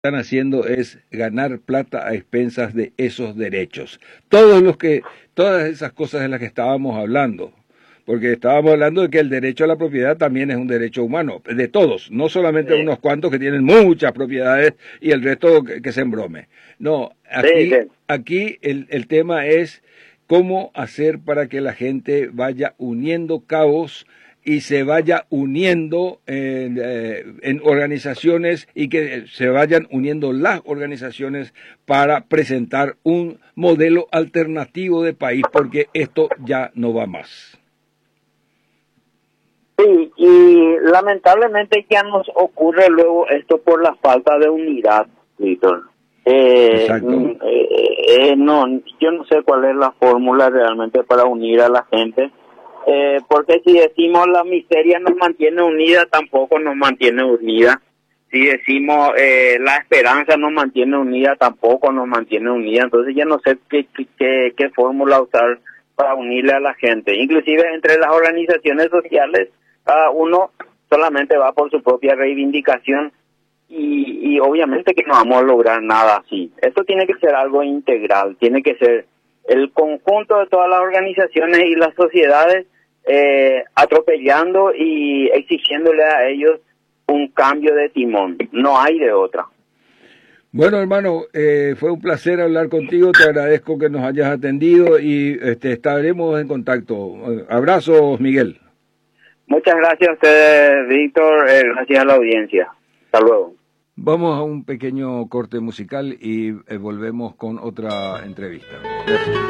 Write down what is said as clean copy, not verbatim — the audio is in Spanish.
están haciendo es ganar plata a expensas de esos derechos. Todas esas cosas de las que estábamos hablando, porque estábamos hablando de que el derecho a la propiedad también es un derecho humano, de todos, no solamente Sí, unos cuantos que tienen muchas propiedades y el resto que se embrome. No, sí, sí. aquí el tema es cómo hacer para que la gente vaya uniendo cabos y se vaya uniendo en organizaciones y que se vayan uniendo las organizaciones para presentar un modelo alternativo de país, porque esto ya no va más. Sí, y lamentablemente ya nos ocurre luego esto por la falta de unidad, Víctor. Exacto. No, yo no sé cuál es la fórmula realmente para unir a la gente, porque si decimos la miseria nos mantiene unida, tampoco nos mantiene unida. Si decimos la esperanza nos mantiene unida, tampoco nos mantiene unida. Entonces ya no sé qué fórmula usar para unirle a la gente. Inclusive entre las organizaciones sociales, cada uno solamente va por su propia reivindicación y obviamente que no vamos a lograr nada así. Esto tiene que ser algo integral, tiene que ser el conjunto de todas las organizaciones y las sociedades atropellando y exigiéndole a ellos un cambio de timón. No hay de otra. Bueno, hermano, fue un placer hablar contigo, te agradezco que nos hayas atendido y estaremos en contacto. Abrazos, Miguel. Muchas gracias a ustedes, Víctor, gracias a la audiencia. Hasta luego. Vamos a un pequeño corte musical y volvemos con otra entrevista. Gracias.